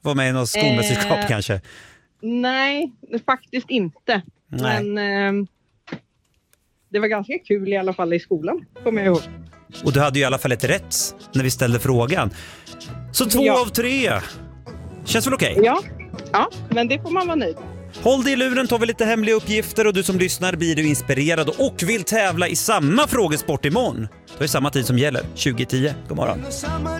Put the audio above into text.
Var med i något skolmästerskap kanske? Nej, faktiskt inte. Nej. Men det var ganska kul i alla fall i skolan, kommer jag ihåg. Och du hade ju i alla fall ett rätt när vi ställde frågan. Så 2 av 3. Känns väl okej? Ja, men det får man vara nöjd. Håll dig i luren, tar vi lite hemliga uppgifter och du som lyssnar blir du inspirerad och vill tävla i samma frågesport imorgon. Då är det samma tid som gäller, 20:10. God morgon.